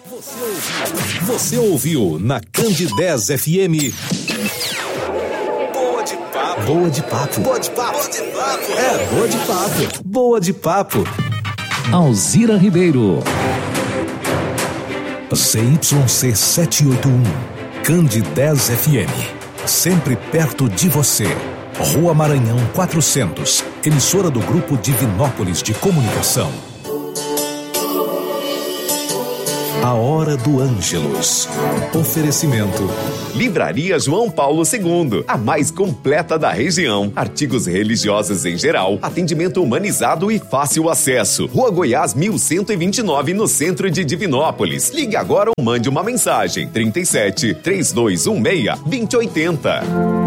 Você ouviu na Candidez FM. Boa de papo. Boa de papo. Boa de papo. Boa de papo. É, boa de papo. Boa de papo. Alzira Ribeiro. ZYC 781. Candidez FM. Sempre perto de você. Rua Maranhão 400. Emissora do Grupo Divinópolis de Comunicação. A Hora do Ângelus. Oferecimento. Livraria João Paulo II, a mais completa da região. Artigos religiosos em geral, atendimento humanizado e fácil acesso. Rua Goiás 1129, no centro de Divinópolis. Ligue agora ou mande uma mensagem. 37 3216 2080.